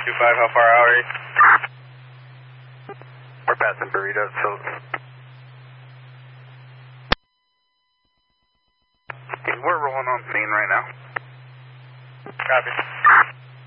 525, how far out are you? We're passing Burritos, so... We're rolling on scene right now. Copy.